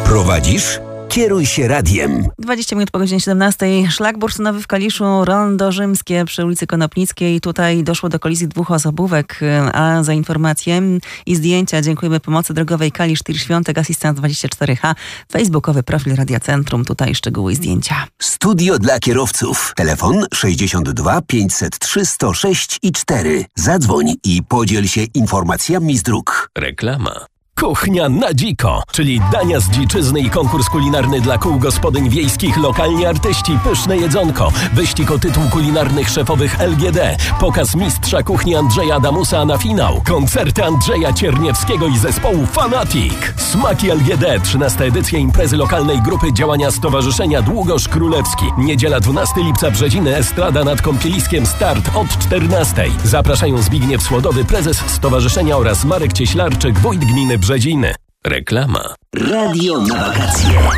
Prowadzisz? Kieruj się radiem. 20 minut po godzinie 17. Szlak bursztynowy w Kaliszu, rondo rzymskie przy ulicy Konopnickiej. Tutaj doszło do kolizji dwóch osobówek, a za informacje i zdjęcia dziękujemy pomocy drogowej Kalisz Tir Świątek, Asystent 24H, facebookowy profil Radia Centrum. Tutaj szczegóły i zdjęcia. Studio dla kierowców. Telefon 62 503 106 i 4. Zadzwoń i podziel się informacjami z dróg. Reklama. Kuchnia na dziko, czyli dania z dziczyzny i konkurs kulinarny dla kół gospodyń wiejskich, lokalni artyści, pyszne jedzonko, wyścig o tytuł kulinarnych szefowych LGD, pokaz mistrza kuchni Andrzeja Adamusa na finał, koncerty Andrzeja Cierniewskiego i zespołu Fanatic. Smaki LGD, 13. edycja imprezy lokalnej grupy działania Stowarzyszenia Długosz Królewski. Niedziela 12 lipca Brzeziny, Estrada nad Kąpieliskiem, start od 14. Zapraszają Zbigniew Słodowy, prezes stowarzyszenia, oraz Marek Cieślarczyk, wójt gminy Brzeziny. Reklama. Radio na wakacje.